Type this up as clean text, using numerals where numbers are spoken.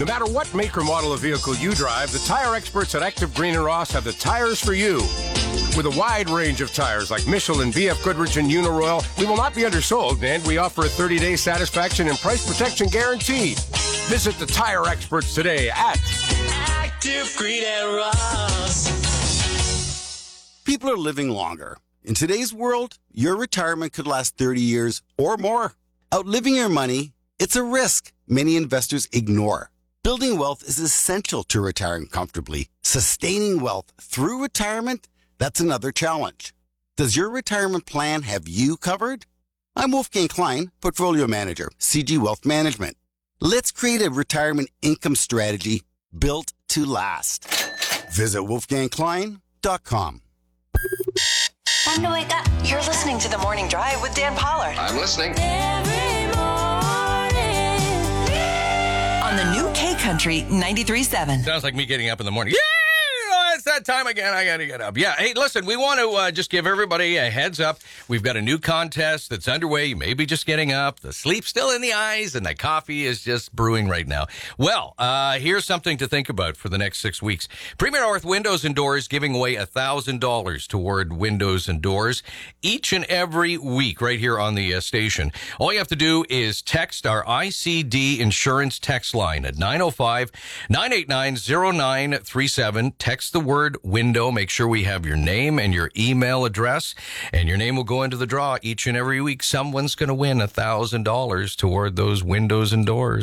No matter what make or model of vehicle you drive, the tire experts at Active Green and Ross have the tires for you. With a wide range of tires like Michelin, BF Goodrich, and Uniroyal, we will not be undersold, and we offer a 30-day satisfaction and price protection guarantee. Visit the tire experts today at Active Green and Ross. People are living longer. In today's world, your retirement could last 30 years or more. Outliving your money, it's a risk many investors ignore. Building wealth is essential to retiring comfortably. Sustaining wealth through retirement, that's another challenge. Does your retirement plan have you covered? I'm Wolfgang Klein, Portfolio Manager, CG Wealth Management. Let's create a retirement income strategy built to last. Visit wolfgangklein.com. Time to wake up. You're listening to The Morning Drive with Dan Pollard. I'm listening. Every morning. On the new K-Country 93.7. Sounds like me getting up in the morning. Yeah, it's that time again. I got to get up. Yeah. Hey, listen, we want to just give everybody a heads up. We've got a new contest that's underway. You may be just getting up. The sleep's still in the eyes, and the coffee is just brewing right now. Well, here's something to think about for the next 6 weeks. Premier North Windows and Doors giving away $1,000 toward windows and doors each and every week right here on the station. All you have to do is text our ICD insurance text line at 905-989-0937. Text the word window. Make sure we have your name and your email address, and your name will go into the draw each and every week. Someone's going to win $1,000 toward those windows and doors.